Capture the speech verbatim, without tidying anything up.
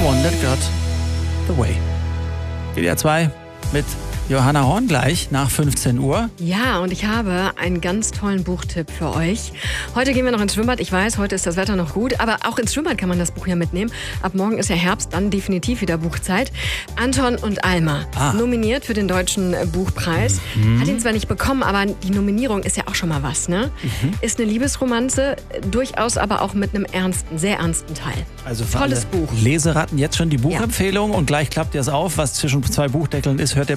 One That Got The Way. W D R zwei mit Johanna Horn gleich nach fünfzehn Uhr. Ja, und ich habe einen ganz tollen Buchtipp für euch. Heute gehen wir noch ins Schwimmbad. Ich weiß, heute ist das Wetter noch gut, aber auch ins Schwimmbad kann man das Buch ja mitnehmen. Ab morgen ist ja Herbst, dann definitiv wieder Buchzeit. Anton und Alma, ah. nominiert für den Deutschen Buchpreis. Mhm. Hat ihn zwar nicht bekommen, aber die Nominierung ist ja auch schon mal was, ne? Mhm. Ist eine Liebesromanze, durchaus aber auch mit einem ernsten, sehr ernsten Teil. Also für tolles alle Buch. Leseratten jetzt schon die Buchempfehlung ja. Und gleich klappt ihr es auf. Was zwischen zwei Buchdeckeln ist, hört ihr